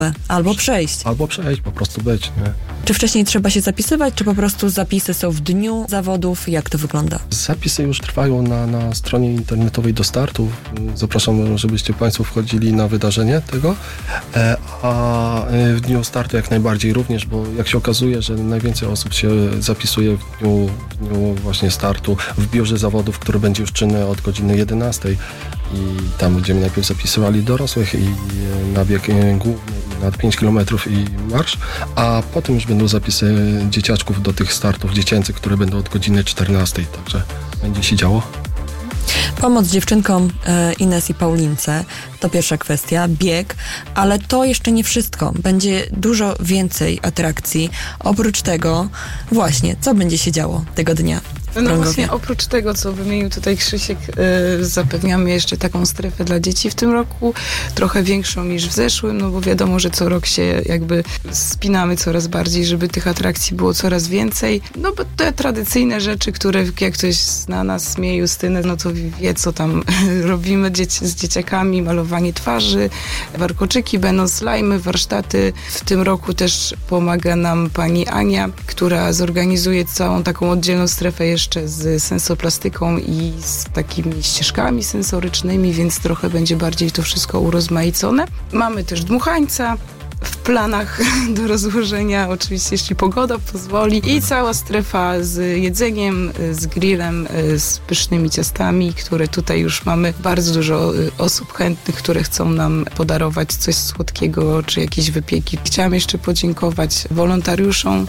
Albo przejść. Albo przejść, po prostu być, nie? Czy wcześniej trzeba się zapisywać, czy po prostu zapisy są w dniu zawodów? Jak to wygląda? Zapisy już trwają na stronie internetowej do startu. Zapraszam, żebyście Państwo wchodzili na wydarzenie tego. A w dniu startu jak najbardziej również, bo jak się okazuje, że najwięcej osób się zapisuje w dniu właśnie startu w biurze zawodów, który będzie już czynny od godziny 11. I tam będziemy najpierw zapisywali dorosłych i na bieg główny nad 5 km i marsz, a potem już będą zapisy dzieciaczków do tych startów dziecięcych, które będą od godziny 14, także będzie się działo. Pomoc dziewczynkom Ines i Paulince to pierwsza kwestia, bieg, ale to jeszcze nie wszystko. Będzie dużo więcej atrakcji. Oprócz tego właśnie, co będzie się działo tego dnia? No właśnie, oprócz tego, co wymienił tutaj Krzysiek, zapewniamy jeszcze taką strefę dla dzieci w tym roku, trochę większą niż w zeszłym, no bo wiadomo, że co rok się jakby spinamy coraz bardziej, żeby tych atrakcji było coraz więcej. No bo te tradycyjne rzeczy, które jak ktoś zna nas, mnie, Justynę, no to wie, co tam robimy z dzieciakami, malowanie twarzy, warkoczyki będą, slajmy, warsztaty. W tym roku też pomaga nam pani Ania, która zorganizuje całą taką oddzielną strefę jeszcze z sensoplastyką i z takimi ścieżkami sensorycznymi, więc trochę będzie bardziej to wszystko urozmaicone. Mamy też dmuchańca w planach do rozłożenia, oczywiście jeśli pogoda pozwoli, i cała strefa z jedzeniem, z grillem, z pysznymi ciastami, które tutaj już mamy bardzo dużo osób chętnych, które chcą nam podarować coś słodkiego, czy jakieś wypieki. Chciałam jeszcze podziękować wolontariuszom,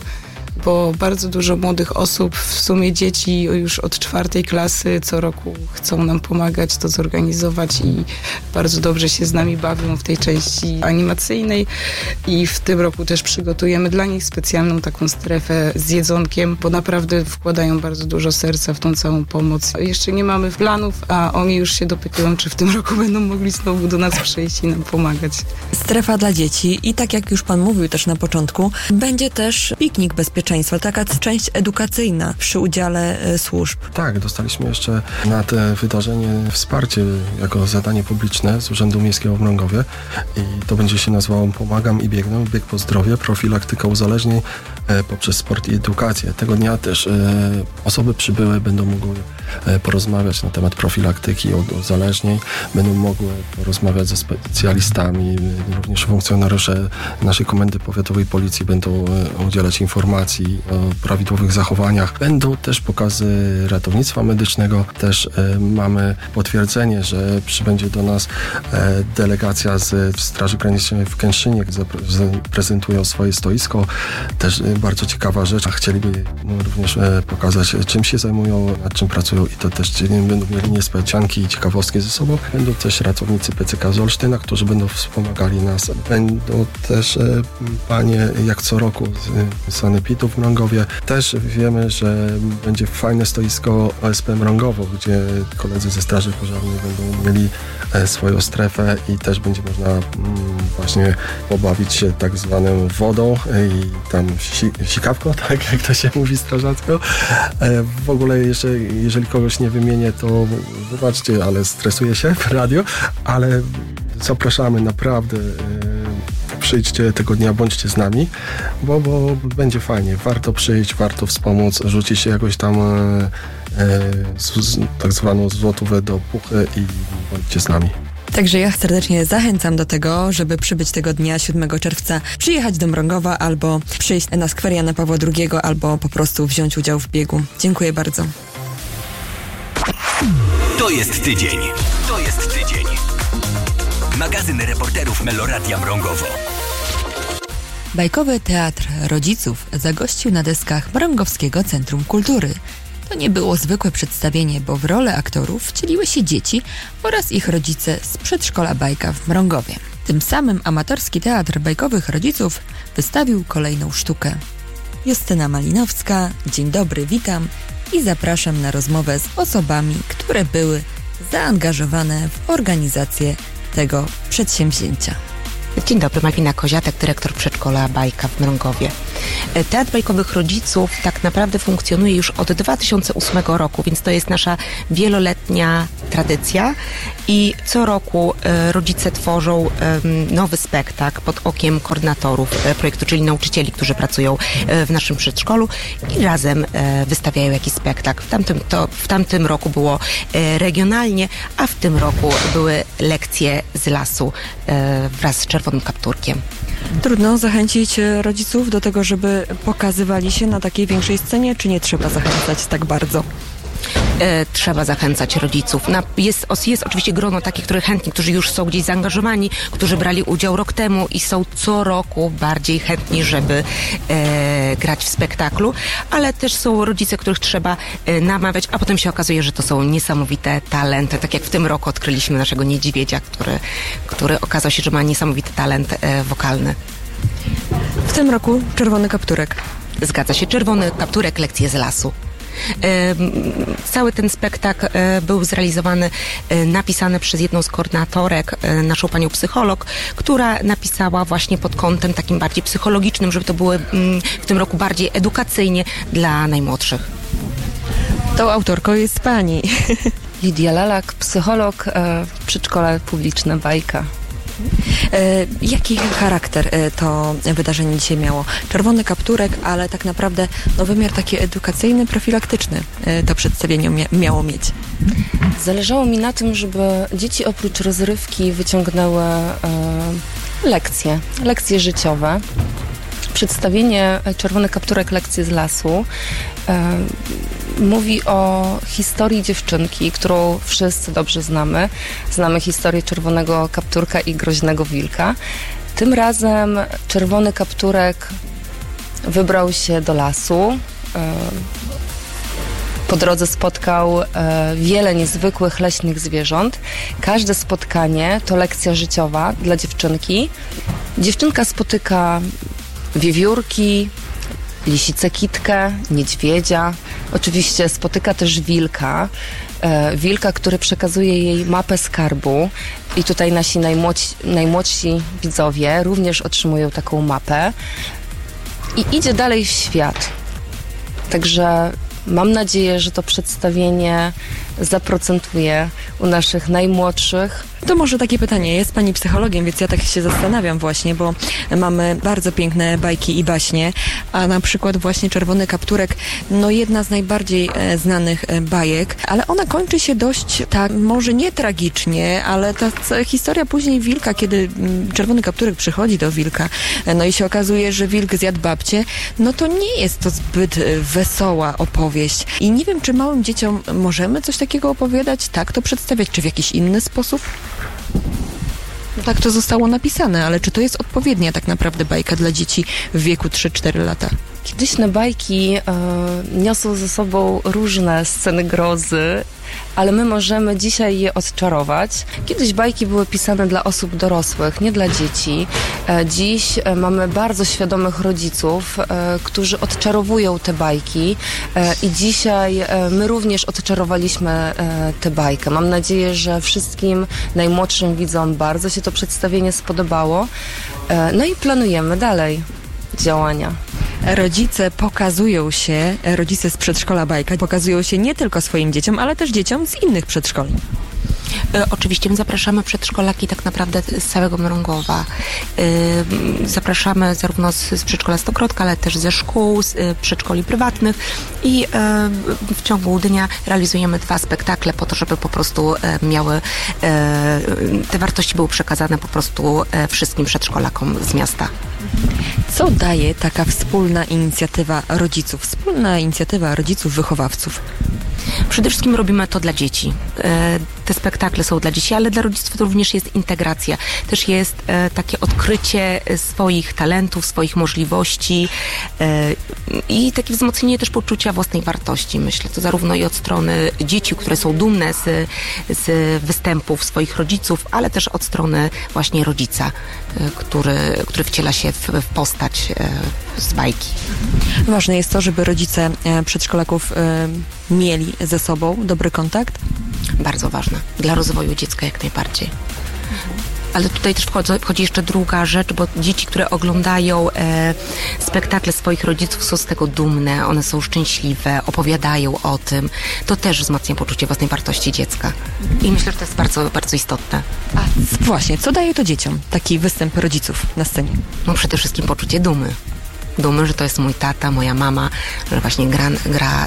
bo bardzo dużo młodych osób, w sumie dzieci już od 4. klasy co roku chcą nam pomagać to zorganizować i bardzo dobrze się z nami bawią w tej części animacyjnej i w tym roku też przygotujemy dla nich specjalną taką strefę z jedzonkiem, bo naprawdę wkładają bardzo dużo serca w tą całą pomoc. Jeszcze nie mamy planów, a oni już się dopytują, czy w tym roku będą mogli znowu do nas przyjść i nam pomagać. Strefa dla dzieci i tak jak już Pan mówił też na początku, będzie też piknik bezpieczeństwa, taka część edukacyjna przy udziale służb. Tak, dostaliśmy jeszcze na to wydarzenie wsparcie jako zadanie publiczne z Urzędu Miejskiego w Mrągowie i to będzie się nazywało Pomagam i biegnę, bieg po zdrowie, profilaktyka uzależnień poprzez sport i edukację. Tego dnia też osoby przybyłe będą mogły porozmawiać na temat profilaktyki uzależnień, będą mogły porozmawiać ze specjalistami, również funkcjonariusze naszej Komendy Powiatowej Policji będą udzielać informacji o prawidłowych zachowaniach. Będą też pokazy ratownictwa medycznego. Też mamy potwierdzenie, że przybędzie do nas delegacja z Straży Granicznej w Kęszynie, prezentują swoje stoisko. Też bardzo ciekawa rzecz. Chcieliby również pokazać, czym się zajmują, nad czym pracują i to też będą mieli niespodzianki i ciekawostki ze sobą. Będą też ratownicy PCK z Olsztyna, którzy będą wspomagali nas. Będą też panie, jak co roku, z Sanepidu w Mrągowie. Też wiemy, że będzie fajne stoisko OSP Mrągowo, gdzie koledzy ze Straży Pożarnej będą mieli swoją strefę i też będzie można właśnie pobawić się tak zwaną wodą i tam sikawką, tak jak to się mówi strażacko. W ogóle jeżeli kogoś nie wymienię, to wybaczcie, ale stresuję się w radiu, ale zapraszamy naprawdę. Przyjdźcie tego dnia, bądźcie z nami, bo będzie fajnie. Warto przyjść, warto wspomóc, rzucić się jakoś tam tak zwaną złotówę do puchy i bądźcie z nami. Także ja serdecznie zachęcam do tego, żeby przybyć tego dnia 7 czerwca, przyjechać do Mrągowa albo przyjść na skwer Jana Pawła II, albo po prostu wziąć udział w biegu. Dziękuję bardzo. To jest tydzień. To jest tydzień. Magazyn reporterów Meloradia Mrągowo. Bajkowy Teatr Rodziców zagościł na deskach Mrągowskiego Centrum Kultury. To nie było zwykłe przedstawienie, bo w rolę aktorów wcieliły się dzieci oraz ich rodzice z przedszkola Bajka w Mrągowie. Tym samym amatorski Teatr Bajkowych Rodziców wystawił kolejną sztukę. Justyna Malinowska, dzień dobry, witam i zapraszam na rozmowę z osobami, które były zaangażowane w organizację tego przedsięwzięcia. Dzień dobry, Malwina Koziatek, dyrektor przedszkola Bajka w Mrągowie. Teatr Bajkowych Rodziców tak naprawdę funkcjonuje już od 2008 roku, więc to jest nasza wieloletnia tradycja i co roku rodzice tworzą nowy spektakl pod okiem koordynatorów projektu, czyli nauczycieli, którzy pracują w naszym przedszkolu i razem wystawiają jakiś spektakl. W tamtym roku było regionalnie, a w tym roku były lekcje z lasu wraz z Czerwonym Kapturkiem. Trudno zachęcić rodziców do tego, żeby pokazywali się na takiej większej scenie, czy nie trzeba zachęcać tak bardzo? Trzeba zachęcać rodziców. Jest oczywiście grono takich, którzy już są gdzieś zaangażowani, którzy brali udział rok temu i są co roku bardziej chętni, żeby grać w spektaklu, ale też są rodzice, których trzeba namawiać, a potem się okazuje, że to są niesamowite talenty. Tak jak w tym roku odkryliśmy naszego niedźwiedzia, który okazał się, że ma niesamowity talent wokalny. W tym roku Czerwony Kapturek. Zgadza się, Czerwony Kapturek, lekcje z lasu. Cały ten spektakl był zrealizowany, napisany przez jedną z koordynatorek, naszą panią psycholog, która napisała właśnie pod kątem takim bardziej psychologicznym, żeby to było w tym roku bardziej edukacyjnie dla najmłodszych. Tą autorką jest pani. Lidia Lalak, psycholog, przedszkole publiczne Bajka. Jaki charakter to wydarzenie dzisiaj miało? Czerwony Kapturek, ale tak naprawdę wymiar taki edukacyjny, profilaktyczny to przedstawienie miało mieć. Zależało mi na tym, żeby dzieci oprócz rozrywki wyciągnęły lekcje życiowe. Przedstawienie Czerwony Kapturek, lekcje z lasu mówi o historii dziewczynki, którą wszyscy dobrze znamy. Znamy historię Czerwonego Kapturka i Groźnego Wilka. Tym razem Czerwony Kapturek wybrał się do lasu. Po drodze spotkał wiele niezwykłych leśnych zwierząt. Każde spotkanie to lekcja życiowa dla dziewczynki. Dziewczynka spotyka wiewiórki, lisicę kitkę, niedźwiedzia. Oczywiście spotyka też wilka, który przekazuje jej mapę skarbu i tutaj nasi najmłodsi widzowie również otrzymują taką mapę i idzie dalej w świat. Także mam nadzieję, że to przedstawienie zaprocentuje u naszych najmłodszych. To może takie pytanie. Jest pani psychologiem, więc ja tak się zastanawiam właśnie, bo mamy bardzo piękne bajki i baśnie, a na przykład właśnie Czerwony Kapturek, jedna z najbardziej znanych bajek, ale ona kończy się dość tak, może nie tragicznie, ale ta historia później wilka, kiedy Czerwony Kapturek przychodzi do wilka, i się okazuje, że wilk zjadł babcię, to nie jest to zbyt wesoła opowieść. I nie wiem, czy małym dzieciom możemy coś takiego opowiadać, tak to przedstawiać, czy w jakiś inny sposób? Tak to zostało napisane, ale czy to jest odpowiednia tak naprawdę bajka dla dzieci w wieku 3-4 lata? Kiedyśne bajki niosą ze sobą różne sceny grozy, ale my możemy dzisiaj je odczarować. Kiedyś bajki były pisane dla osób dorosłych, nie dla dzieci. Dziś mamy bardzo świadomych rodziców, którzy odczarowują te bajki i dzisiaj my również odczarowaliśmy tę bajkę. Mam nadzieję, że wszystkim najmłodszym widzom bardzo się to przedstawienie spodobało. I planujemy dalej działania. Rodzice z przedszkola Bajka pokazują się nie tylko swoim dzieciom, ale też dzieciom z innych przedszkoli. Oczywiście my zapraszamy przedszkolaki tak naprawdę z całego Mrągowa. Zapraszamy zarówno z przedszkola Stokrotka, ale też ze szkół, z przedszkoli prywatnych i w ciągu dnia realizujemy 2 spektakle po to, żeby po prostu te wartości były przekazane po prostu wszystkim przedszkolakom z miasta. Co daje taka wspólna inicjatywa rodziców, wychowawców? Przede wszystkim robimy to dla dzieci. Te spektakle są dla dzieci, ale dla rodziców to również jest integracja. Też jest takie odkrycie swoich talentów, swoich możliwości i takie wzmocnienie też poczucia własnej wartości. Myślę, to zarówno i od strony dzieci, które są dumne z występów swoich rodziców, ale też od strony właśnie rodzica, który wciela się w postać z bajki. Ważne jest to, żeby rodzice przedszkolaków mieli ze sobą dobry kontakt? Bardzo ważne. Dla rozwoju dziecka jak najbardziej. Ale tutaj też wchodzi jeszcze druga rzecz, bo dzieci, które oglądają spektakle swoich rodziców, są z tego dumne, one są szczęśliwe, opowiadają o tym. To też wzmacnia poczucie własnej wartości dziecka. I myślę, że to jest bardzo, bardzo istotne. A właśnie, co daje to dzieciom, taki występ rodziców na scenie? No przede wszystkim poczucie dumy. Dumy, że to jest mój tata, moja mama, że właśnie gra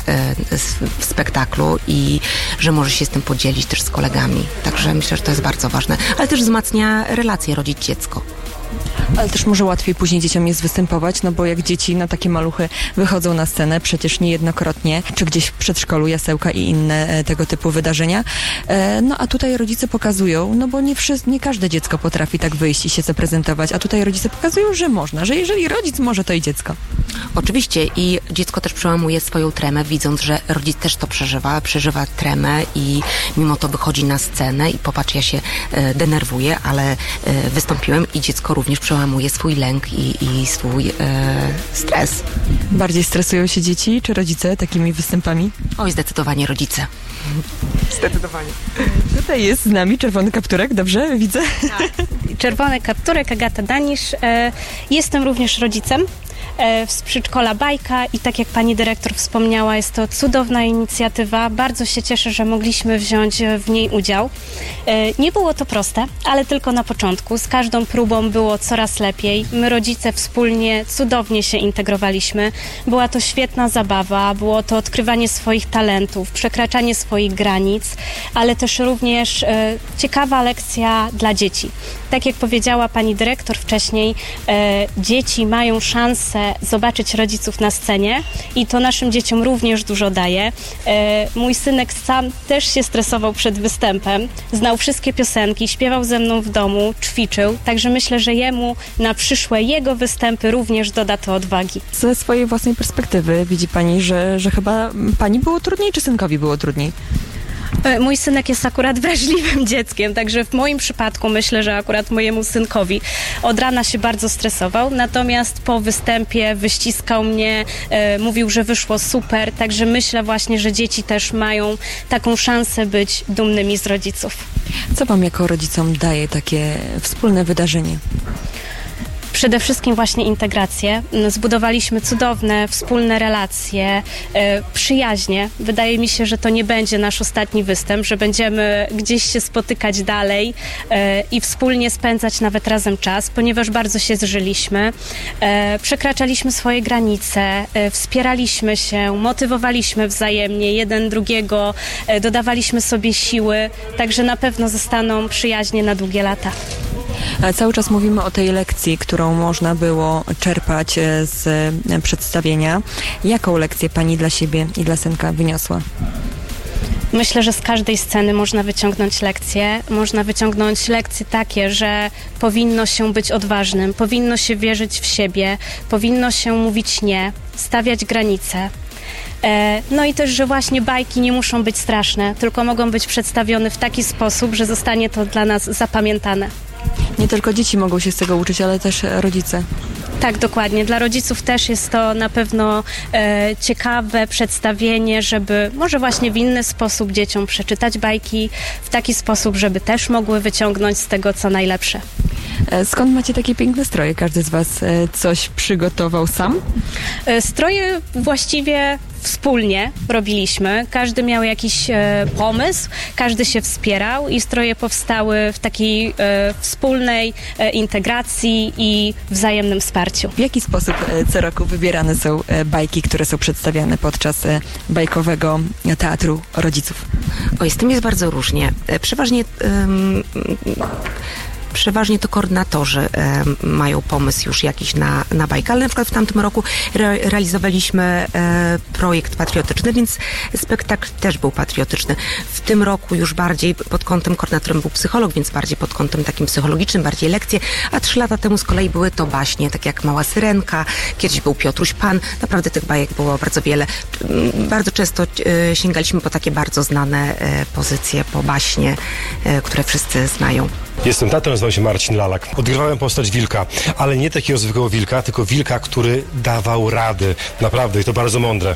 w spektaklu i że może się z tym podzielić też z kolegami. Także myślę, że to jest bardzo ważne. Ale też wzmacnia relacje rodzic-dziecko. Ale też może łatwiej później dzieciom jest występować, no bo jak dzieci na takie maluchy wychodzą na scenę, przecież niejednokrotnie, czy gdzieś w przedszkolu, jasełka i inne tego typu wydarzenia. No a tutaj rodzice pokazują, no bo nie każde dziecko potrafi tak wyjść i się zaprezentować, a tutaj rodzice pokazują, że można, że jeżeli rodzic może, to i dziecko. Oczywiście i dziecko też przełamuje swoją tremę, widząc, że rodzic też to przeżywa tremę i mimo to wychodzi na scenę i popatrz, ja się denerwuję, ale wystąpiłem i dziecko również przełamuje swój lęk i swój stres. Bardziej stresują się dzieci czy rodzice takimi występami? Oj, zdecydowanie rodzice. Zdecydowanie. Tutaj jest z nami czerwony kapturek, dobrze widzę? Tak. Czerwony kapturek, Agata Danisz. Jestem również rodzicem z przedszkola Bajka i tak jak pani dyrektor wspomniała, jest to cudowna inicjatywa. Bardzo się cieszę, że mogliśmy wziąć w niej udział. Nie było to proste, ale tylko na początku. Z każdą próbą było coraz lepiej. My rodzice wspólnie cudownie się integrowaliśmy. Była to świetna zabawa, było to odkrywanie swoich talentów, przekraczanie swoich granic, ale też również ciekawa lekcja dla dzieci. Tak jak powiedziała pani dyrektor wcześniej, dzieci mają szansę zobaczyć rodziców na scenie i to naszym dzieciom również dużo daje. Mój synek sam też się stresował przed występem, znał wszystkie piosenki, śpiewał ze mną w domu, ćwiczył, także myślę, że jemu na przyszłe jego występy również doda to odwagi. Ze swojej własnej perspektywy widzi pani, że chyba pani było trudniej, czy synkowi było trudniej? Mój synek jest akurat wrażliwym dzieckiem, także w moim przypadku myślę, że akurat mojemu synkowi od rana się bardzo stresował, natomiast po występie wyściskał mnie, mówił, że wyszło super, także myślę właśnie, że dzieci też mają taką szansę być dumnymi z rodziców. Co wam jako rodzicom daje takie wspólne wydarzenie? Przede wszystkim właśnie integrację. Zbudowaliśmy cudowne, wspólne relacje, przyjaźnie. Wydaje mi się, że to nie będzie nasz ostatni występ, że będziemy gdzieś się spotykać dalej i wspólnie spędzać nawet razem czas, ponieważ bardzo się zżyliśmy. Przekraczaliśmy swoje granice, wspieraliśmy się, motywowaliśmy wzajemnie jeden drugiego, dodawaliśmy sobie siły, także na pewno zostaną przyjaźnie na długie lata. Cały czas mówimy o tej lekcji, którą można było czerpać z przedstawienia. Jaką lekcję pani dla siebie i dla synka wyniosła? Myślę, że z każdej sceny można wyciągnąć lekcje. Można wyciągnąć lekcje takie, że powinno się być odważnym, powinno się wierzyć w siebie, powinno się mówić nie, stawiać granice. No i też, że właśnie bajki nie muszą być straszne, tylko mogą być przedstawione w taki sposób, że zostanie to dla nas zapamiętane. Nie tylko dzieci mogą się z tego uczyć, ale też rodzice. Tak, dokładnie. Dla rodziców też jest to na pewno ciekawe przedstawienie, żeby może właśnie w inny sposób dzieciom przeczytać bajki, w taki sposób, żeby też mogły wyciągnąć z tego co najlepsze. Skąd macie takie piękne stroje? Każdy z was coś przygotował sam? Stroje właściwie wspólnie robiliśmy. Każdy miał jakiś pomysł, każdy się wspierał i stroje powstały w takiej wspólnej integracji i wzajemnym wsparciu. W jaki sposób co roku wybierane są bajki, które są przedstawiane podczas bajkowego teatru rodziców? Oj, z tym jest bardzo różnie. Przeważnie to koordynatorzy mają pomysł już jakiś na bajkę, ale na przykład w tamtym roku realizowaliśmy projekt patriotyczny, więc spektakl też był patriotyczny. W tym roku już bardziej pod kątem, koordynatorem był psycholog, więc bardziej pod kątem takim psychologicznym, bardziej lekcje, a 3 lata temu z kolei były to baśnie, tak jak Mała Syrenka, kiedyś był Piotruś Pan, naprawdę tych bajek było bardzo wiele. Bardzo często sięgaliśmy po takie bardzo znane pozycje, po baśnie, które wszyscy znają. Jestem tatą, nazywam się Marcin Lalak. Odgrywałem postać wilka, ale nie takiego zwykłego wilka, tylko wilka, który dawał rady. Naprawdę, i to bardzo mądre.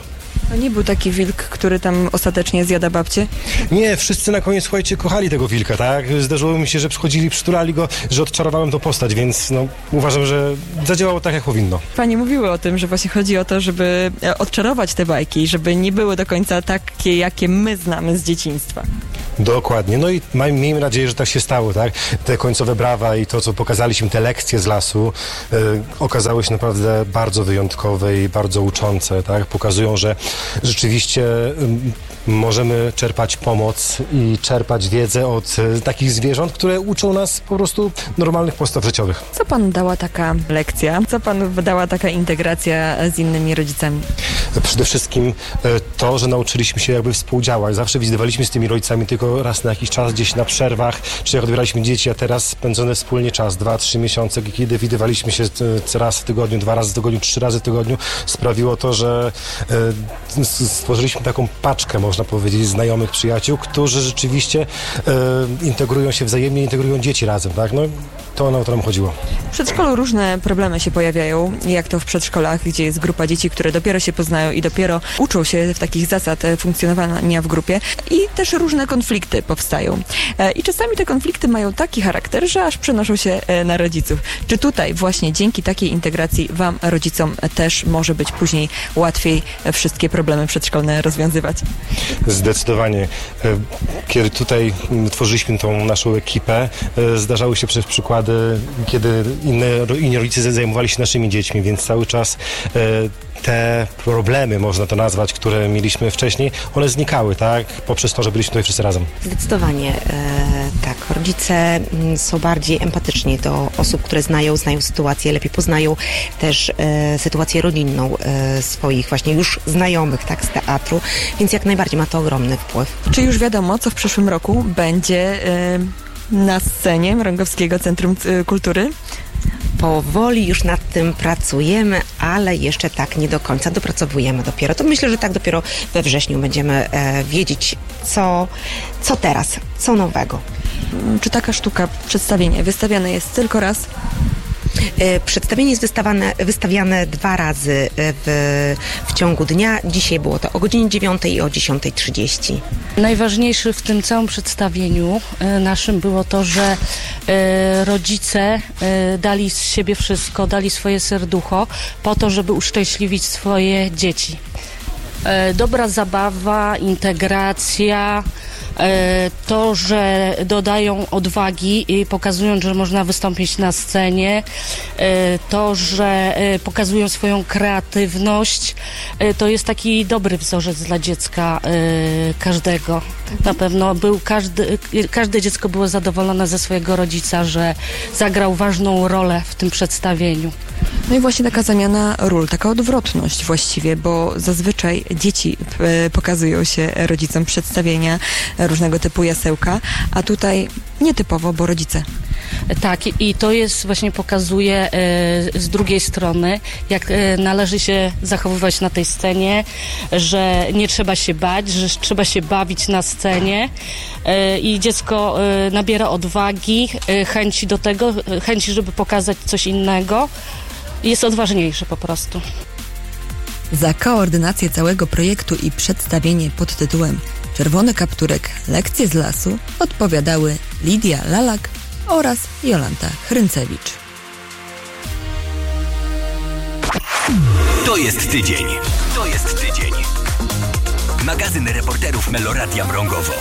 A nie był taki wilk, który tam ostatecznie zjada babcię? Nie, wszyscy na koniec, słuchajcie, kochali tego wilka, tak? Zdarzyło mi się, że przychodzili, przytulali go, że odczarowałem tą postać, więc uważam, że zadziałało tak, jak powinno. Panie mówiły o tym, że właśnie chodzi o to, żeby odczarować te bajki, żeby nie były do końca takie, jakie my znamy z dzieciństwa. Dokładnie. No i miejmy nadzieję, że tak się stało, tak? Te końcowe brawa i to, co pokazaliśmy, te lekcje z lasu, okazały się naprawdę bardzo wyjątkowe i bardzo uczące, tak? Pokazują, że rzeczywiście możemy czerpać pomoc i czerpać wiedzę od takich zwierząt, które uczą nas po prostu normalnych postaw życiowych. Co panu dała taka lekcja? Co panu dała taka integracja z innymi rodzicami? Przede wszystkim to, że nauczyliśmy się jakby współdziałać. Zawsze widywaliśmy z tymi rodzicami tylko raz na jakiś czas, gdzieś na przerwach, czy jak odbieraliśmy dzieci, a teraz spędzony wspólnie czas, 2-3 miesiące, kiedy widywaliśmy się raz w tygodniu, 2 razy w tygodniu, 3 razy w tygodniu, sprawiło to, że stworzyliśmy taką paczkę, można powiedzieć, znajomych przyjaciół, którzy rzeczywiście integrują się wzajemnie, integrują dzieci razem, tak? No, to nam chodziło. W przedszkolu różne problemy się pojawiają, jak to w przedszkolach, gdzie jest grupa dzieci, które dopiero się poznają i dopiero uczą się w takich zasad funkcjonowania w grupie i też różne konflikty powstają. I czasami te konflikty mają taki charakter, że aż przenoszą się na rodziców. Czy tutaj właśnie dzięki takiej integracji wam, rodzicom, też może być później łatwiej wszystkie problemy przedszkolne rozwiązywać? Zdecydowanie. Kiedy tutaj tworzyliśmy tą naszą ekipę, zdarzały się przykłady, kiedy inni rodzice zajmowali się naszymi dziećmi, więc cały czas te problemy, można to nazwać, które mieliśmy wcześniej, one znikały, tak? Poprzez to, że byliśmy tutaj wszyscy razem. Zdecydowanie tak. Rodzice są bardziej empatyczni do osób, które znają sytuację, lepiej poznają też sytuację rodzinną swoich właśnie już znajomych, tak, z teatru, więc jak najbardziej ma to ogromny wpływ. Czy już wiadomo, co w przyszłym roku będzie na scenie Mrągowskiego Centrum Kultury? Powoli już nad tym pracujemy, ale jeszcze tak nie do końca dopracowujemy dopiero. To myślę, że tak dopiero we wrześniu będziemy wiedzieć, co teraz, co nowego. Czy taka sztuka, przedstawienie wystawiane jest tylko raz? Przedstawienie jest wystawiane 2 razy w ciągu dnia. Dzisiaj było to o godzinie 9 i o 10:30. Najważniejsze w tym całym przedstawieniu naszym było to, że rodzice dali z siebie wszystko, dali swoje serducho po to, żeby uszczęśliwić swoje dzieci. Dobra zabawa, integracja, to, że dodają odwagi i pokazują, że można wystąpić na scenie, to, że pokazują swoją kreatywność, to jest taki dobry wzorzec dla dziecka każdego. Na pewno każde dziecko było zadowolone ze swojego rodzica, że zagrał ważną rolę w tym przedstawieniu. No i właśnie taka zamiana ról, taka odwrotność właściwie, bo zazwyczaj dzieci pokazują się rodzicom przedstawienia, różnego typu jasełka, a tutaj nietypowo, bo rodzice. Tak, i to jest właśnie pokazuje z drugiej strony, jak należy się zachowywać na tej scenie, że nie trzeba się bać, że trzeba się bawić na scenie i dziecko nabiera odwagi, chęci do tego, chęci, żeby pokazać coś innego. Jest odważniejszy po prostu. Za koordynację całego projektu i przedstawienie pod tytułem Czerwony kapturek – lekcje z lasu odpowiadały Lidia Lalak oraz Jolanta Chryncewicz. To jest tydzień. To jest tydzień. Magazyn reporterów Meloradia Mrągowo.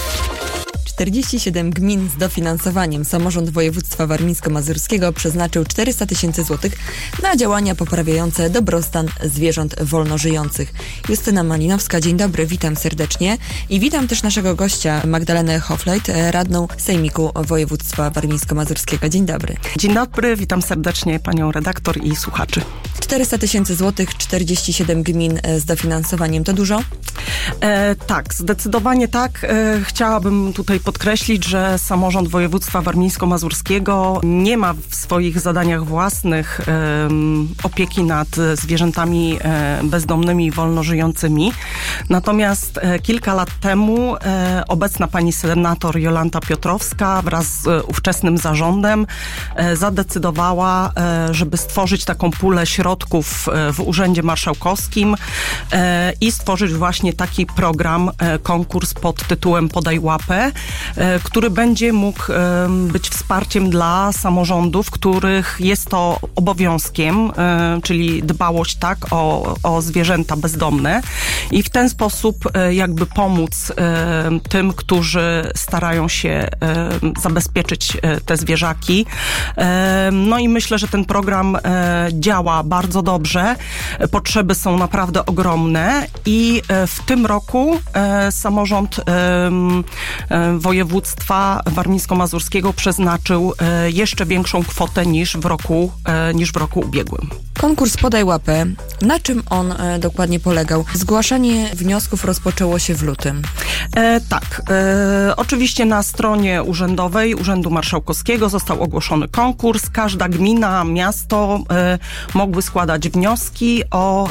47 gmin z dofinansowaniem. Samorząd województwa warmińsko-mazurskiego przeznaczył 400 000 złotych na działania poprawiające dobrostan zwierząt wolnożyjących. Justyna Malinowska, dzień dobry, witam serdecznie i witam też naszego gościa Magdalenę Hoflejt, radną Sejmiku Województwa Warmińsko-Mazurskiego. Dzień dobry. Dzień dobry, witam serdecznie panią redaktor i słuchaczy. 400 000 złotych, 47 gmin z dofinansowaniem, to dużo? Tak, zdecydowanie tak. Chciałabym tutaj podkreślić, że samorząd województwa warmińsko-mazurskiego nie ma w swoich zadaniach własnych opieki nad zwierzętami bezdomnymi i wolno żyjącymi. Natomiast kilka lat temu obecna pani senator Jolanta Piotrowska wraz z ówczesnym zarządem zadecydowała, żeby stworzyć taką pulę środków w Urzędzie Marszałkowskim i stworzyć właśnie taki program, konkurs pod tytułem Podaj łapę, który będzie mógł być wsparciem dla samorządów, których jest to obowiązkiem, czyli dbałość tak o zwierzęta bezdomne i w ten sposób jakby pomóc tym, którzy starają się zabezpieczyć te zwierzaki. No i myślę, że ten program działa bardzo dobrze. Potrzeby są naprawdę ogromne i w tym roku samorząd województwa warmińsko-mazurskiego przeznaczył jeszcze większą kwotę niż w roku ubiegłym. Konkurs Podaj łapę. Na czym on dokładnie polegał? Zgłaszanie wniosków rozpoczęło się w lutym. Tak. Oczywiście na stronie urzędowej Urzędu Marszałkowskiego został ogłoszony konkurs. Każda gmina, miasto mogły składać wnioski o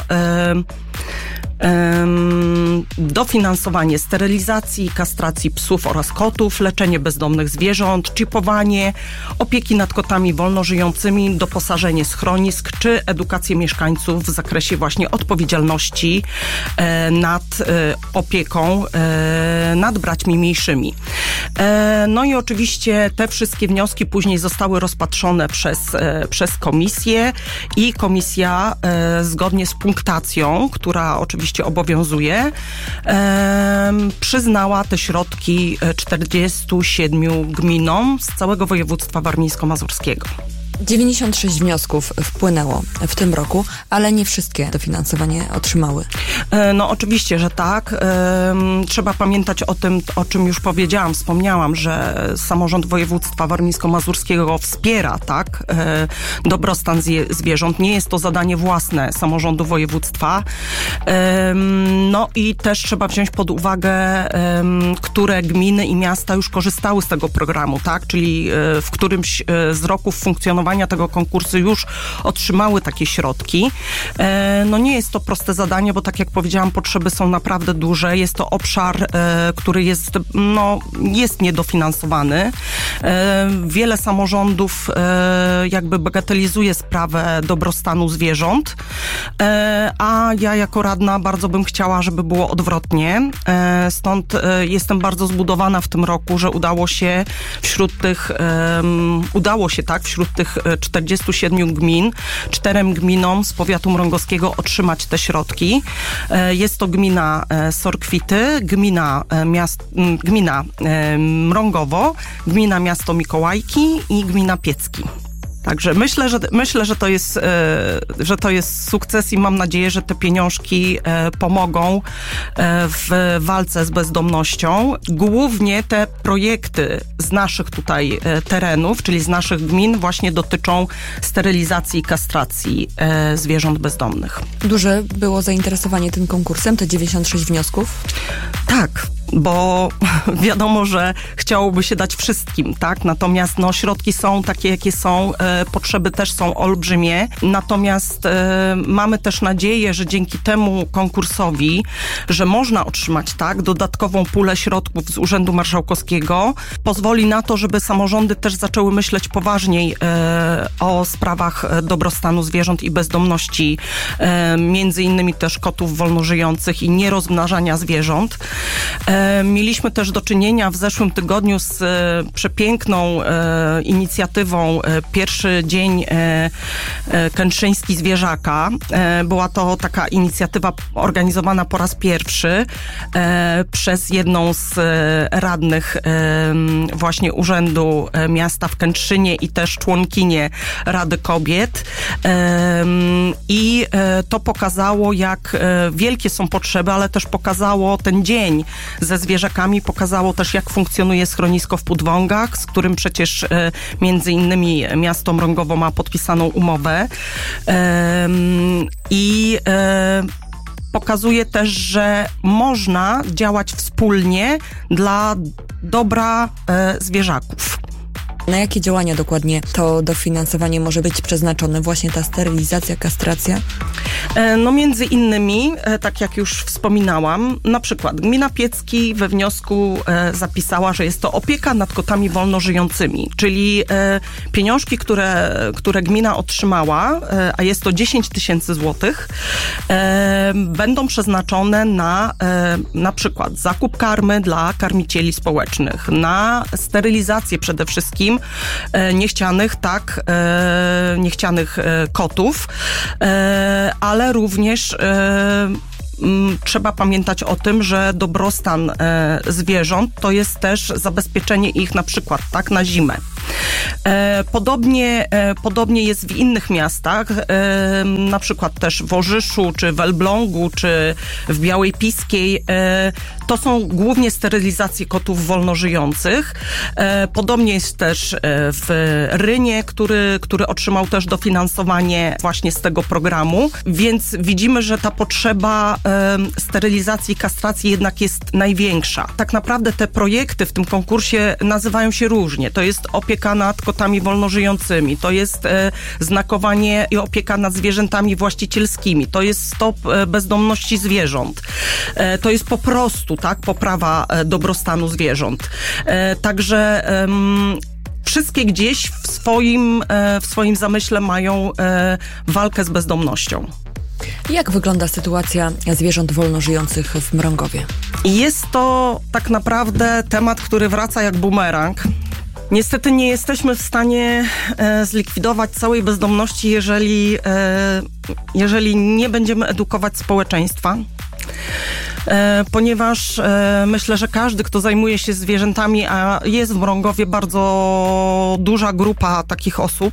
dofinansowanie sterylizacji i kastracji psów oraz kotów, leczenie bezdomnych zwierząt, czipowanie, opieki nad kotami wolno żyjącymi, doposażenie schronisk czy edukację mieszkańców w zakresie właśnie odpowiedzialności nad opieką nad braćmi mniejszymi. No i oczywiście te wszystkie wnioski później zostały rozpatrzone przez komisję i komisja zgodnie z punktacją, która oczywiście obowiązuje, przyznała te środki 47 gminom z całego województwa warmińsko-mazurskiego. 96 wniosków wpłynęło w tym roku, ale nie wszystkie dofinansowanie otrzymały. No oczywiście, że tak. Trzeba pamiętać o tym, o czym już wspomniałam, że samorząd województwa warmińsko-mazurskiego wspiera, tak, dobrostan zwierząt. Nie jest to zadanie własne samorządu województwa. No i też trzeba wziąć pod uwagę, które gminy i miasta już korzystały z tego programu, tak, czyli w którymś z roków funkcjonowania tego konkursu już otrzymały takie środki. No nie jest to proste zadanie, bo tak jak powiedziałam, potrzeby są naprawdę duże. Jest to obszar, który jest niedofinansowany. Wiele samorządów jakby bagatelizuje sprawę dobrostanu zwierząt, a ja jako radna bardzo bym chciała, żeby było odwrotnie. Stąd jestem bardzo zbudowana w tym roku, że udało się wśród tych 47 gmin, 4 gminom z powiatu mrągowskiego otrzymać te środki. Jest to gmina Sorkwity, gmina Mrągowo, gmina miasto Mikołajki i gmina Piecki. Także myślę, że to jest sukces i mam nadzieję, że te pieniążki pomogą w walce z bezdomnością. Głównie te projekty z naszych tutaj terenów, czyli z naszych gmin, właśnie dotyczą sterylizacji i kastracji zwierząt bezdomnych. Duże było zainteresowanie tym konkursem, te 96 wniosków? Tak. Bo wiadomo, że chciałoby się dać wszystkim, tak? Natomiast środki są takie, jakie są, potrzeby też są olbrzymie. Natomiast mamy też nadzieję, że dzięki temu konkursowi, że można otrzymać tak dodatkową pulę środków z Urzędu Marszałkowskiego, pozwoli na to, żeby samorządy też zaczęły myśleć poważniej o sprawach dobrostanu zwierząt i bezdomności, między innymi też kotów wolnożyjących i nierozmnażania zwierząt. Mieliśmy też do czynienia w zeszłym tygodniu z przepiękną inicjatywą Pierwszy Dzień Kętrzyński Zwierzaka. Była to taka inicjatywa organizowana po raz pierwszy przez jedną z radnych właśnie Urzędu Miasta w Kętrzynie i też członkinię Rady Kobiet. I to pokazało, jak wielkie są potrzeby, ale też pokazało ten dzień ze zwierzakami, pokazało też, jak funkcjonuje schronisko w Pudwągach, z którym przecież między innymi miasto Mrągowo ma podpisaną umowę. I pokazuje też, że można działać wspólnie dla dobra zwierzaków. Na jakie działania dokładnie to dofinansowanie może być przeznaczone? Właśnie ta sterylizacja, kastracja? No między innymi, tak jak już wspominałam, na przykład gmina Piecki we wniosku zapisała, że jest to opieka nad kotami wolnożyjącymi, czyli pieniążki, które gmina otrzymała, a jest to 10 000 złotych, będą przeznaczone na przykład zakup karmy dla karmicieli społecznych, na sterylizację przede wszystkim niechcianych kotów, ale również trzeba pamiętać o tym, że dobrostan zwierząt to jest też zabezpieczenie ich na przykład na zimę. Podobnie jest w innych miastach, na przykład też w Orzyszu, czy w Elblągu, czy w Białej Piskiej. To są głównie sterylizacje kotów wolnożyjących. Podobnie jest też w Rynie, który otrzymał też dofinansowanie właśnie z tego programu, więc widzimy, że ta potrzeba sterylizacji i kastracji jednak jest największa. Tak naprawdę te projekty w tym konkursie nazywają się różnie. To jest opieka nad kotami wolnożyjącymi, to jest znakowanie i opieka nad zwierzętami właścicielskimi, to jest stop bezdomności zwierząt, to jest po prostu poprawa dobrostanu zwierząt. Także wszystkie gdzieś w swoim zamyśle mają walkę z bezdomnością. Jak wygląda sytuacja zwierząt wolnożyjących w Mrągowie? Jest to tak naprawdę temat, który wraca jak bumerang. Niestety nie jesteśmy w stanie zlikwidować całej bezdomności, jeżeli nie będziemy edukować społeczeństwa. Ponieważ myślę, że każdy, kto zajmuje się zwierzętami, a jest w Mrągowie bardzo duża grupa takich osób,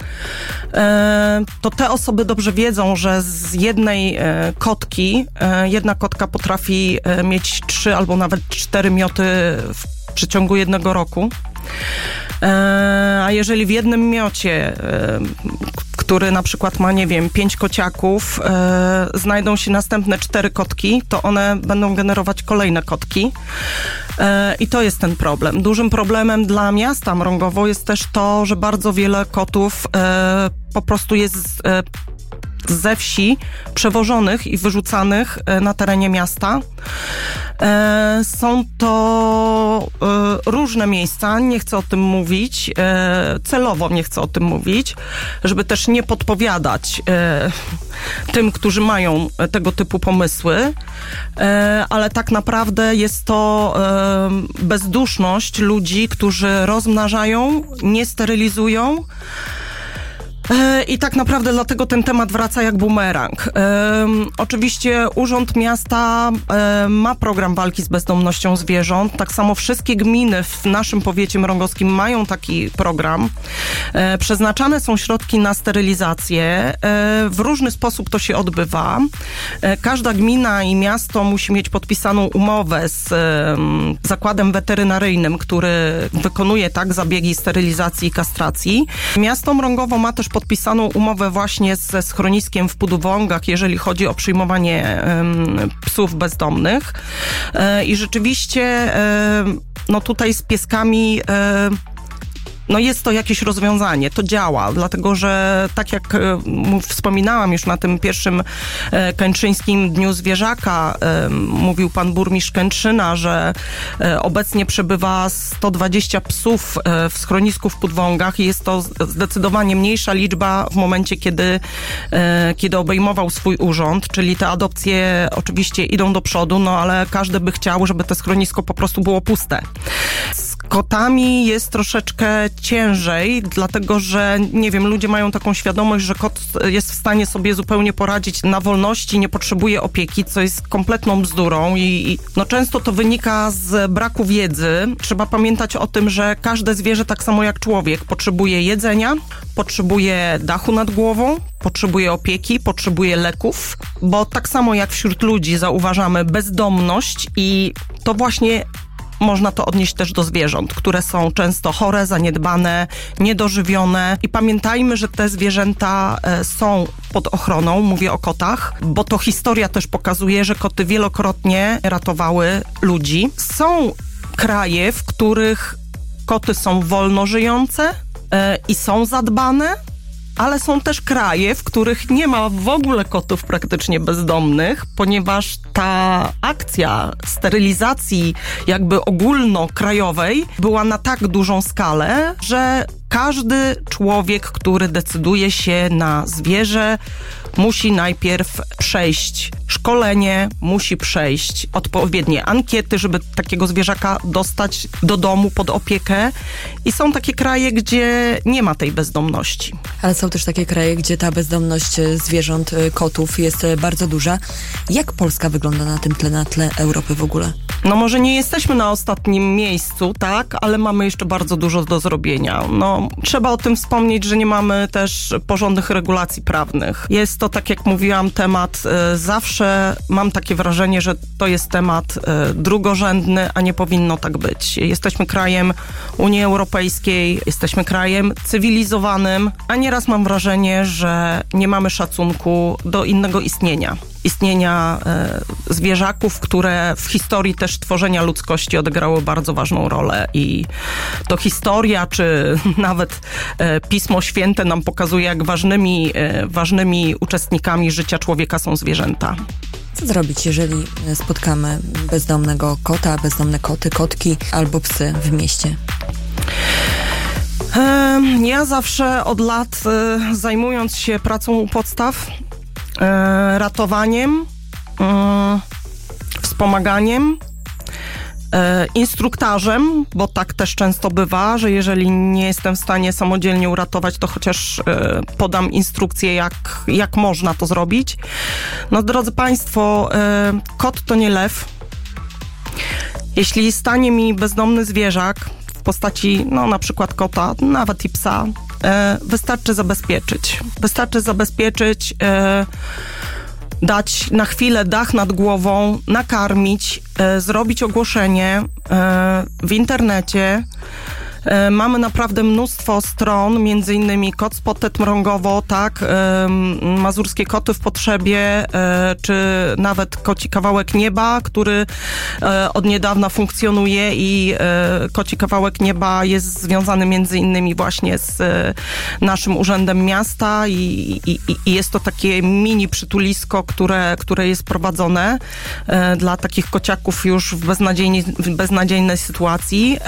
to te osoby dobrze wiedzą, że z jednej kotki, jedna kotka potrafi mieć 3 albo nawet 4 mioty w przeciągu jednego roku. A jeżeli w jednym miocie, który na przykład ma, 5 kociaków, znajdą się następne 4 kotki, to one będą generować kolejne kotki. I to jest ten problem. Dużym problemem dla miasta Mrągowo jest też to, że bardzo wiele kotów po prostu jest ze wsi przewożonych i wyrzucanych na terenie miasta. Są to różne miejsca, nie chcę o tym mówić, celowo nie chcę o tym mówić, żeby też nie podpowiadać tym, którzy mają tego typu pomysły, ale tak naprawdę jest to bezduszność ludzi, którzy rozmnażają, nie sterylizują. I tak naprawdę dlatego ten temat wraca jak bumerang. Oczywiście Urząd Miasta ma program walki z bezdomnością zwierząt. Tak samo wszystkie gminy w naszym powiecie mrągowskim mają taki program. Przeznaczane są środki na sterylizację. W różny sposób to się odbywa. Każda gmina i miasto musi mieć podpisaną umowę z zakładem weterynaryjnym, który wykonuje zabiegi sterylizacji i kastracji. Miasto Mrągowo ma też podpisaną umowę właśnie ze schroniskiem w Pudwągach, jeżeli chodzi o przyjmowanie psów bezdomnych. I rzeczywiście tutaj z pieskami jest to jakieś rozwiązanie, to działa, dlatego że tak jak wspominałam już na tym pierwszym Kętrzyńskim Dniu Zwierzaka, mówił pan burmistrz Kętrzyna, że obecnie przebywa 120 psów w schronisku w Pudwągach i jest to zdecydowanie mniejsza liczba w momencie, kiedy obejmował swój urząd, czyli te adopcje oczywiście idą do przodu, ale każdy by chciał, żeby to schronisko po prostu było puste. Z kotami jest troszeczkę ciężej, dlatego że, ludzie mają taką świadomość, że kot jest w stanie sobie zupełnie poradzić na wolności, nie potrzebuje opieki, co jest kompletną bzdurą i często to wynika z braku wiedzy. Trzeba pamiętać o tym, że każde zwierzę, tak samo jak człowiek, potrzebuje jedzenia, potrzebuje dachu nad głową, potrzebuje opieki, potrzebuje leków, bo tak samo jak wśród ludzi zauważamy bezdomność i to właśnie można to odnieść też do zwierząt, które są często chore, zaniedbane, niedożywione i pamiętajmy, że te zwierzęta są pod ochroną, mówię o kotach, bo to historia też pokazuje, że koty wielokrotnie ratowały ludzi. Są kraje, w których koty są wolno żyjące i są zadbane, ale są też kraje, w których nie ma w ogóle kotów praktycznie bezdomnych, ponieważ ta akcja sterylizacji jakby ogólnokrajowej była na tak dużą skalę, że każdy człowiek, który decyduje się na zwierzę, musi najpierw przejść szkolenie, musi przejść odpowiednie ankiety, żeby takiego zwierzaka dostać do domu pod opiekę. I są takie kraje, gdzie nie ma tej bezdomności. Ale są też takie kraje, gdzie ta bezdomność zwierząt, kotów jest bardzo duża. Jak Polska wygląda na tym tle, na tle Europy w ogóle? No może nie jesteśmy na ostatnim miejscu, tak, ale mamy jeszcze bardzo dużo do zrobienia. No, trzeba o tym wspomnieć, że nie mamy też porządnych regulacji prawnych. Jest to, tak jak mówiłam, temat zawsze, mam takie wrażenie, że to jest temat drugorzędny, a nie powinno tak być. Jesteśmy krajem Unii Europejskiej, jesteśmy krajem cywilizowanym, a nieraz mam wrażenie, że nie mamy szacunku do innego istnienia zwierzaków, które w historii też tworzenia ludzkości odegrały bardzo ważną rolę i to historia, czy nawet Pismo Święte nam pokazuje, jak ważnymi uczestnikami życia człowieka są zwierzęta. Co zrobić, jeżeli spotkamy bezdomnego kota, bezdomne koty, kotki albo psy w mieście? Ja zawsze od lat, zajmując się pracą u podstaw, ratowaniem, wspomaganiem, instruktażem, bo tak też często bywa, że jeżeli nie jestem w stanie samodzielnie uratować, to chociaż podam instrukcję, jak można to zrobić. No, drodzy Państwo, kot to nie lew. Jeśli stanie mi bezdomny zwierzak w postaci, no na przykład kota, nawet i psa, wystarczy zabezpieczyć, dać na chwilę dach nad głową, nakarmić, zrobić ogłoszenie w internecie. Mamy naprawdę mnóstwo stron, między innymi Kot Spotted Mrągowo, tak, Mazurskie Koty w Potrzebie, czy nawet Koci Kawałek Nieba, który od niedawna funkcjonuje i Koci Kawałek Nieba jest związany między innymi właśnie z naszym Urzędem Miasta i jest to takie mini przytulisko, które jest prowadzone dla takich kociaków już w beznadziejnej sytuacji.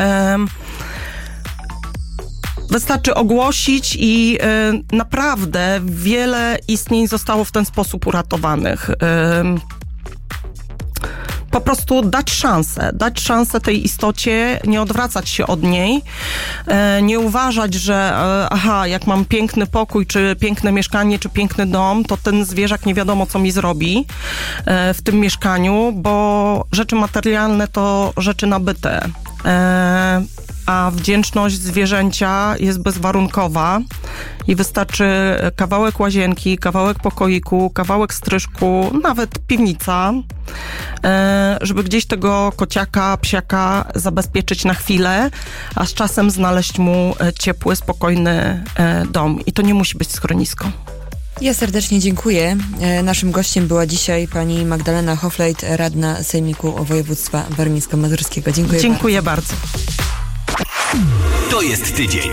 Wystarczy ogłosić i naprawdę wiele istnień zostało w ten sposób uratowanych. Po prostu dać szansę tej istocie, nie odwracać się od niej, nie uważać, że jak mam piękny pokój, czy piękne mieszkanie, czy piękny dom, to ten zwierzak nie wiadomo, co mi zrobi w tym mieszkaniu, bo rzeczy materialne to rzeczy nabyte. A wdzięczność zwierzęcia jest bezwarunkowa i wystarczy kawałek łazienki, kawałek pokoiku, kawałek stryżku, nawet piwnica, żeby gdzieś tego kociaka, psiaka zabezpieczyć na chwilę, a z czasem znaleźć mu ciepły, spokojny dom. I to nie musi być schronisko. Ja serdecznie dziękuję. Naszym gościem była dzisiaj pani Magdalena Hoflejt, radna Sejmiku Województwa Warmińsko-Mazurskiego. Dziękuję bardzo. To jest tydzień.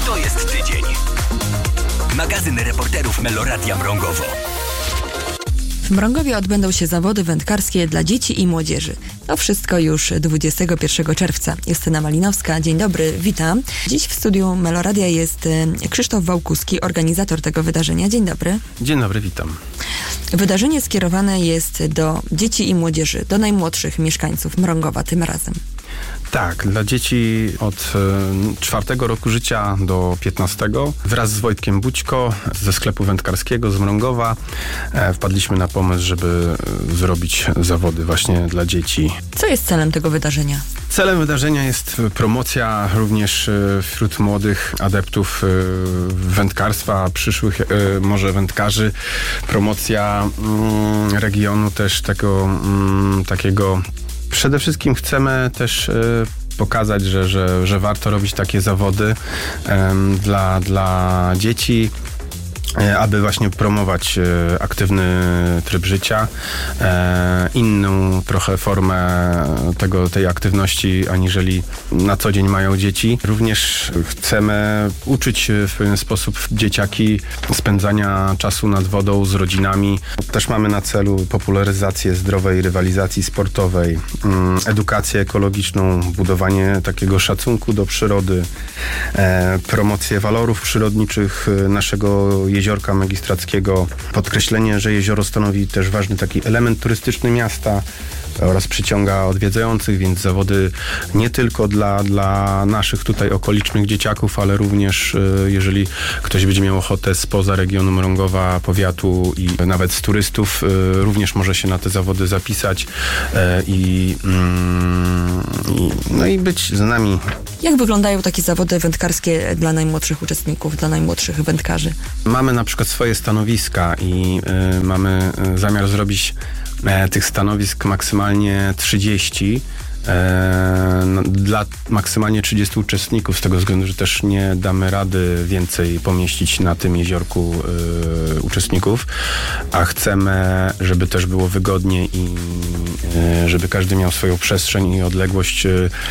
Magazyn reporterów Meloradia Mrągowo. W Mrągowie odbędą się zawody wędkarskie dla dzieci i młodzieży. To wszystko już 21 czerwca. Justyna Malinowska, dzień dobry, witam. Dziś w studiu Meloradia jest Krzysztof Wałkuski, organizator tego wydarzenia. Dzień dobry. Dzień dobry, witam. Wydarzenie skierowane jest do dzieci i młodzieży, do najmłodszych mieszkańców Mrągowa tym razem. Tak, dla dzieci od 4 roku życia do 15 wraz z Wojtkiem Bućko ze sklepu wędkarskiego z Mrągowa wpadliśmy na pomysł, żeby zrobić zawody właśnie dla dzieci. Co jest celem tego wydarzenia? Celem wydarzenia jest promocja również wśród młodych adeptów wędkarstwa, przyszłych może wędkarzy, promocja regionu też takiego. Przede wszystkim chcemy też pokazać, że warto robić takie zawody dla dzieci. aby właśnie promować aktywny tryb życia, inną trochę formę tej aktywności, aniżeli na co dzień mają dzieci. Również chcemy uczyć w pewien sposób dzieciaki spędzania czasu nad wodą z rodzinami. Też mamy na celu popularyzację zdrowej rywalizacji sportowej, edukację ekologiczną, budowanie takiego szacunku do przyrody, promocję walorów przyrodniczych naszego jeziorka magistrackiego, podkreślenie, że jezioro stanowi też ważny taki element turystyczny miasta oraz przyciąga odwiedzających, więc zawody nie tylko dla naszych tutaj okolicznych dzieciaków, ale również jeżeli ktoś będzie miał ochotę spoza regionu Mrągowa, powiatu i nawet z turystów, również może się na te zawody zapisać i być z nami. Jak wyglądają takie zawody wędkarskie dla najmłodszych uczestników, dla najmłodszych wędkarzy? Mamy na przykład swoje stanowiska i mamy zamiar zrobić tych stanowisk maksymalnie 30 dla maksymalnie 30 uczestników, z tego względu, że też nie damy rady więcej pomieścić na tym jeziorku uczestników, a chcemy, żeby też było wygodnie i żeby każdy miał swoją przestrzeń i odległość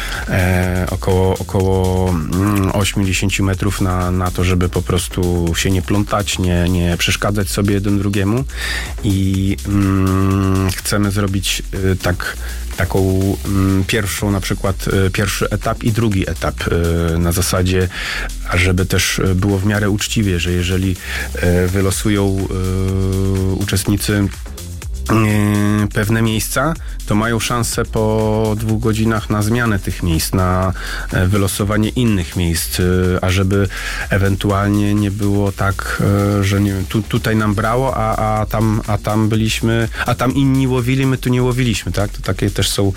około 8-10 metrów na to, żeby po prostu się nie plątać, nie przeszkadzać sobie jeden drugiemu i chcemy zrobić taką pierwszą, na przykład pierwszy etap i drugi etap na zasadzie, żeby też było w miarę uczciwie, że jeżeli wylosują uczestnicy pewne miejsca, to mają szansę po 2 godzinach na zmianę tych miejsc, na wylosowanie innych miejsc, a żeby ewentualnie nie było tak, że nie wiem, tutaj nam brało, a tam byliśmy, a tam inni łowili, my tu nie łowiliśmy, tak? To takie też są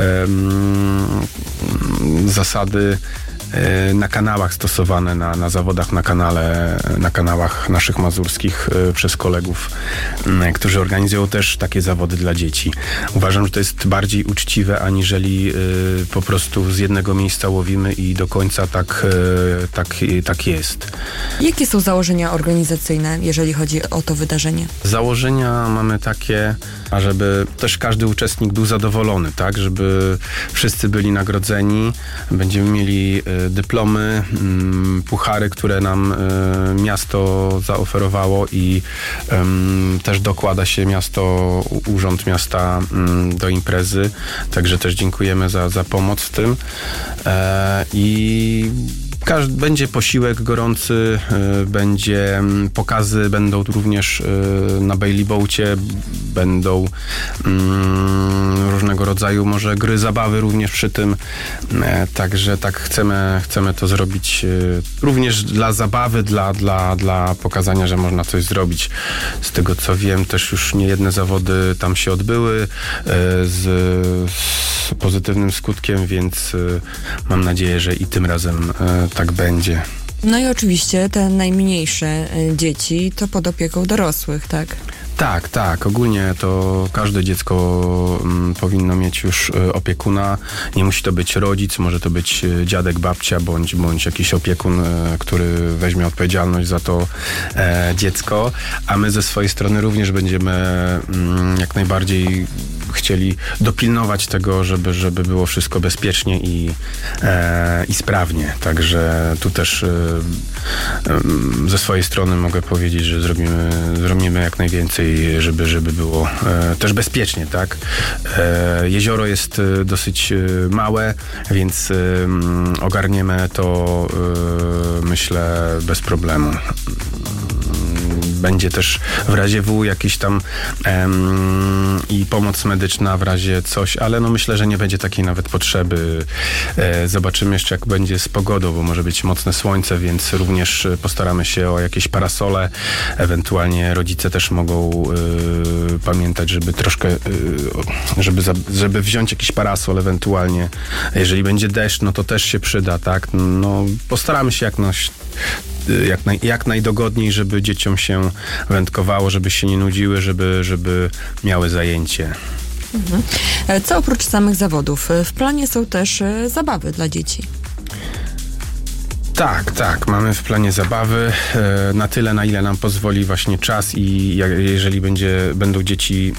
zasady na kanałach stosowane, na zawodach na kanałach naszych mazurskich przez kolegów, którzy organizują też takie zawody dla dzieci. Uważam, że to jest bardziej uczciwe, aniżeli po prostu z jednego miejsca łowimy i do końca tak jest. Jakie są założenia organizacyjne, jeżeli chodzi o to wydarzenie? Założenia mamy takie, ażeby też każdy uczestnik był zadowolony, tak? Żeby wszyscy byli nagrodzeni. Będziemy mieli dyplomy, puchary, które nam miasto zaoferowało i też dokłada się Urząd Miasta do imprezy. Także też dziękujemy za pomoc w tym. I będzie posiłek gorący, będzie pokazy, będą również na Bailey Boatie, będą różnego rodzaju może gry, zabawy również przy tym. Także tak chcemy to zrobić również dla zabawy, dla pokazania, że można coś zrobić. Z tego co wiem, też już niejedne zawody tam się odbyły z pozytywnym skutkiem, więc mam nadzieję, że i tym razem tak będzie. No i oczywiście te najmniejsze dzieci to pod opieką dorosłych, tak? Tak. Ogólnie to każde dziecko powinno mieć już opiekuna. Nie musi to być rodzic, może to być dziadek, babcia, bądź jakiś opiekun, który weźmie odpowiedzialność za to dziecko. A my ze swojej strony również będziemy jak najbardziej chcieli dopilnować tego, żeby było wszystko bezpiecznie i sprawnie. Także tu też ze swojej strony mogę powiedzieć, że zrobimy jak najwięcej, żeby było też bezpiecznie, tak? Jezioro jest dosyć małe, więc ogarniemy to myślę bez problemu. Będzie też w razie W jakieś tam i pomoc medyczna w razie coś, ale no myślę, że nie będzie takiej nawet potrzeby. Zobaczymy jeszcze, jak będzie z pogodą, bo może być mocne słońce, więc również postaramy się o jakieś parasole. Ewentualnie rodzice też mogą pamiętać, żeby troszkę, żeby wziąć jakiś parasol ewentualnie. Jeżeli będzie deszcz, no to też się przyda, tak? No postaramy się jak najdogodniej, żeby dzieciom się wędkowało, żeby się nie nudziły, żeby miały zajęcie. Mhm. Co oprócz samych zawodów? W planie są też zabawy dla dzieci. Tak, mamy w planie zabawy na tyle, na ile nam pozwoli właśnie czas i jeżeli będą dzieci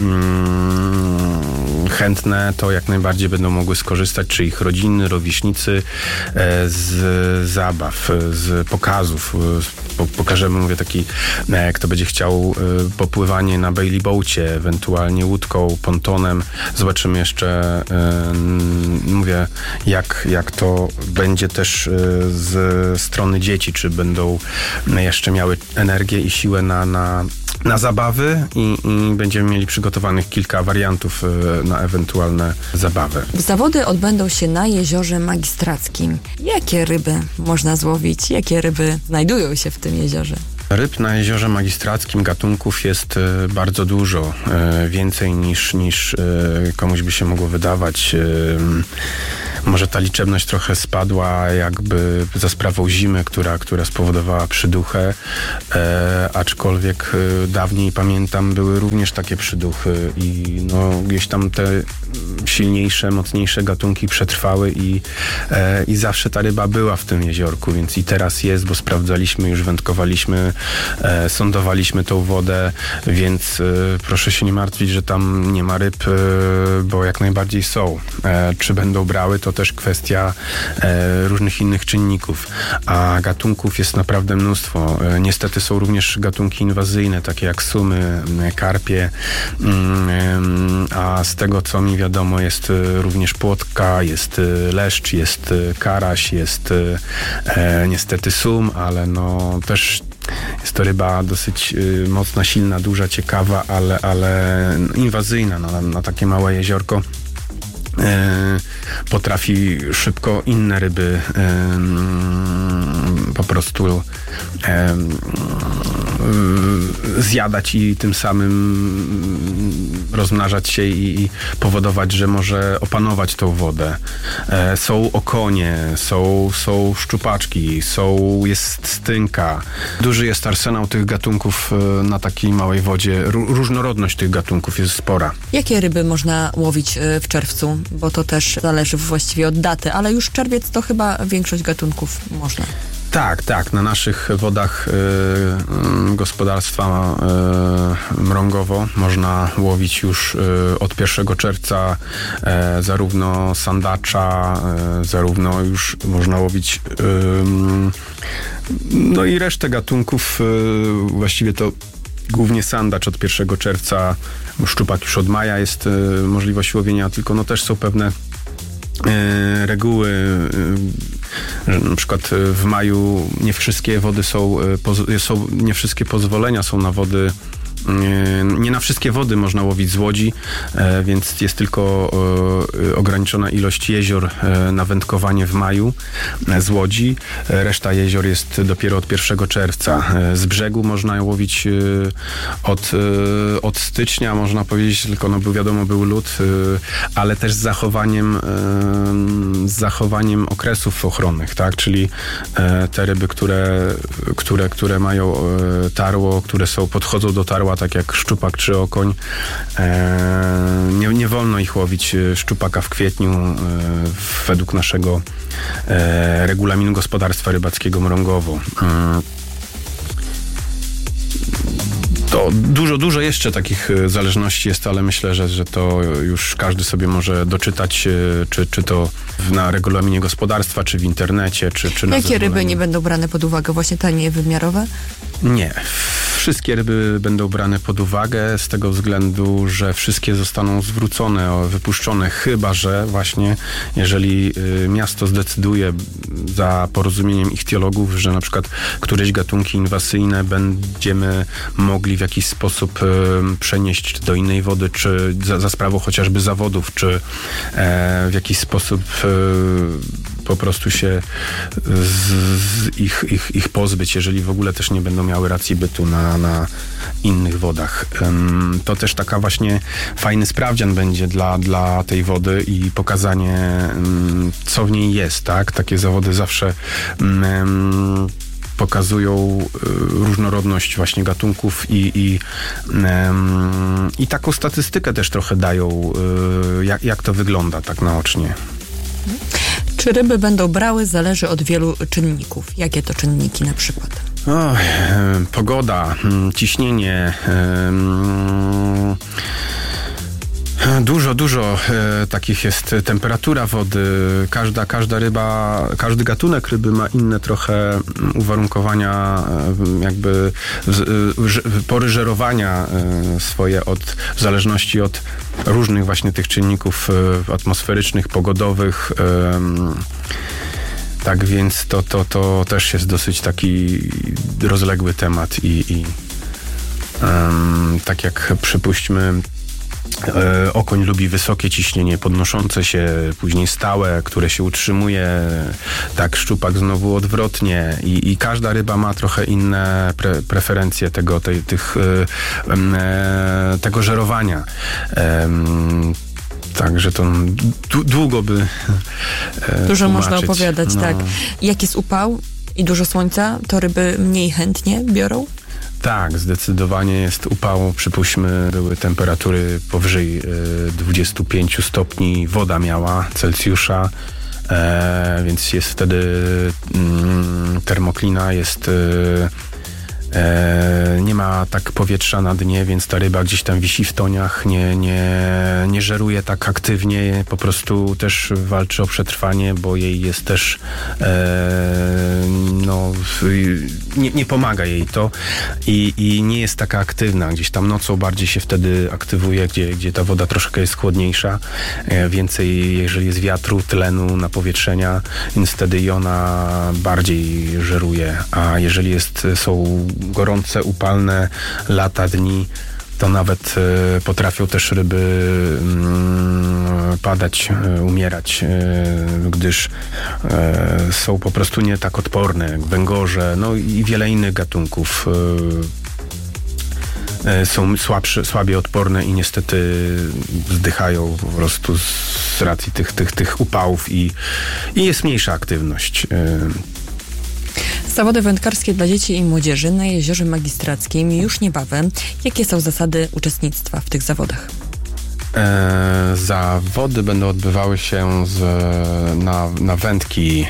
chętne, to jak najbardziej będą mogły skorzystać, czy ich rodziny, rówieśnicy z zabaw, z pokazów. Pokażemy, mówię, taki, kto będzie chciał popływanie na Bailey Boacie, ewentualnie łódką, pontonem. Zobaczymy jeszcze, mówię, jak to będzie też z strony dzieci, czy będą jeszcze miały energię i siłę na zabawy i będziemy mieli przygotowanych kilka wariantów na ewentualne zabawy. Zawody odbędą się na Jeziorze Magistrackim. Jakie ryby można złowić? Jakie ryby znajdują się w tym jeziorze? Ryb na Jeziorze Magistrackim, gatunków jest bardzo dużo. Więcej niż komuś by się mogło wydawać. Może ta liczebność trochę spadła jakby za sprawą zimy, która spowodowała przyduchę, aczkolwiek dawniej, pamiętam, były również takie przyduchy i no, gdzieś tam te silniejsze, mocniejsze gatunki przetrwały i zawsze ta ryba była w tym jeziorku, więc i teraz jest, bo sprawdzaliśmy, już wędkowaliśmy, sondowaliśmy tą wodę, więc proszę się nie martwić, że tam nie ma ryb, bo jak najbardziej są. Czy będą brały, to też kwestia różnych innych czynników, a gatunków jest naprawdę mnóstwo. Niestety są również gatunki inwazyjne, takie jak sumy, karpie, a z tego, co mi wiadomo, jest również płotka, jest leszcz, jest karaś, jest niestety sum, ale no też jest to ryba dosyć mocna, silna, duża, ciekawa, ale inwazyjna na takie małe jeziorko. Potrafi szybko inne ryby po prostu zjadać i tym samym rozmnażać się i powodować, że może opanować tą wodę. Są okonie, są szczupaczki, jest stynka. Duży jest arsenał tych gatunków na takiej małej wodzie. Różnorodność tych gatunków jest spora. Jakie ryby można łowić w czerwcu? Bo to też zależy właściwie od daty, ale już czerwiec to chyba większość gatunków można. Tak. Na naszych wodach gospodarstwa Mrągowo można łowić już od 1 czerwca zarówno sandacza, zarówno już można łowić no i resztę gatunków. Właściwie to głównie sandacz od 1 czerwca, szczupak już od maja jest możliwość łowienia, tylko no też są pewne reguły. Na przykład w maju nie wszystkie wody nie wszystkie pozwolenia są na wody. Nie na wszystkie wody można łowić z łodzi, więc jest tylko ograniczona ilość jezior na wędkowanie w maju z łodzi. Reszta jezior jest dopiero od 1 czerwca. Z brzegu można łowić od stycznia, można powiedzieć, tylko no wiadomo, był lód, ale też z zachowaniem okresów ochronnych, tak? Czyli te ryby, które mają tarło, które podchodzą do tarła, tak jak szczupak czy okoń. Nie wolno ich łowić szczupaka w kwietniu według naszego regulaminu gospodarstwa rybackiego Mrągowo. To dużo jeszcze takich zależności jest, ale myślę, że to już każdy sobie może doczytać, czy to na regulaminie gospodarstwa, czy w internecie, czy na Jakie ryby nie będą brane pod uwagę? Właśnie te niewymiarowe? Nie. Wszystkie ryby będą brane pod uwagę z tego względu, że wszystkie zostaną zwrócone, wypuszczone, chyba że właśnie jeżeli miasto zdecyduje za porozumieniem ichtiologów, że na przykład któreś gatunki inwazyjne będziemy mogli w jakiś sposób przenieść do innej wody, czy za sprawą chociażby zawodów, czy w jakiś sposób po prostu się ich pozbyć, jeżeli w ogóle też nie będą miały racji bytu na innych wodach. To też taka właśnie fajny sprawdzian będzie dla tej wody i pokazanie, co w niej jest, tak? Takie zawody zawsze pokazują różnorodność właśnie gatunków i taką statystykę też trochę dają, jak to wygląda tak naocznie. Czy ryby będą brały, zależy od wielu czynników. Jakie to czynniki na przykład? Pogoda, ciśnienie, dużo takich jest, temperatura wody, każda ryba, każdy gatunek ryby ma inne trochę uwarunkowania, jakby pory żerowania swoje w zależności od różnych właśnie tych czynników atmosferycznych, pogodowych. Tak więc to też jest dosyć taki rozległy temat i tak jak przypuśćmy, okoń lubi wysokie ciśnienie, podnoszące się, później stałe, które się utrzymuje, tak szczupak znowu odwrotnie i każda ryba ma trochę inne preferencje tego żerowania. Także to długo by dużo tłumaczyć. można opowiadać, tak. Jak jest upał i dużo słońca, to ryby mniej chętnie biorą? Tak, zdecydowanie jest upał. Przypuśćmy, były temperatury powyżej 25 stopni, woda miała Celsjusza, więc jest wtedy termoklina, nie ma tak powietrza na dnie, więc ta ryba gdzieś tam wisi w toniach, nie żeruje tak aktywnie, po prostu też walczy o przetrwanie, bo jej jest też nie pomaga jej to i nie jest taka aktywna. Gdzieś tam nocą bardziej się wtedy aktywuje, gdzie ta woda troszkę jest chłodniejsza, więcej, jeżeli jest wiatru, tlenu, napowietrzenia, więc wtedy i ona bardziej żeruje, a jeżeli są gorące, upalne lata, dni, to nawet potrafią też ryby padać, umierać, gdyż są po prostu nie tak odporne, jak węgorze, no i wiele innych gatunków są słabiej odporne i niestety zdychają po prostu z racji tych upałów i jest mniejsza aktywność. Zawody wędkarskie dla dzieci i młodzieży na Jeziorze Magistrackim już niebawem. Jakie są zasady uczestnictwa w tych zawodach? Zawody będą odbywały się na wędki.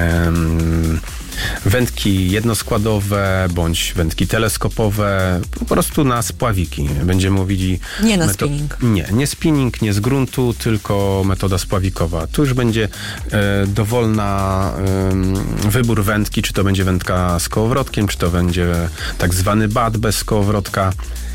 Wędki jednoskładowe bądź wędki teleskopowe, po prostu na spławiki. Będziemy mówili... Nie na spinning. Nie spinning, nie z gruntu, tylko metoda spławikowa. Tu już będzie dowolna wybór wędki, czy to będzie wędka z kołowrotkiem, czy to będzie tak zwany bat bez kołowrotka.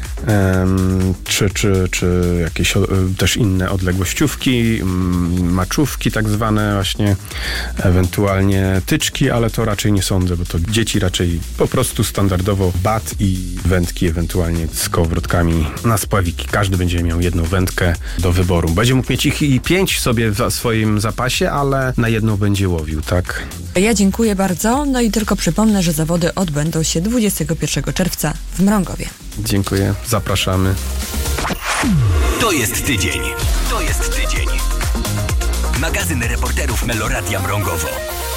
Czy jakieś też inne odległościówki, maczówki tak zwane właśnie, ewentualnie tyczki, ale to raczej nie sądzę, bo to dzieci raczej po prostu standardowo bat i wędki ewentualnie z kołowrotkami na spławiki. Każdy będzie miał jedną wędkę do wyboru. Będzie mógł mieć ich i 5 sobie w swoim zapasie, ale na jedną będzie łowił, tak? Ja dziękuję bardzo, no i tylko przypomnę, że zawody odbędą się 21 czerwca w Mrągowie. Dziękuję, zapraszamy. To jest tydzień. Magazyn reporterów Meloradia Mrągowo.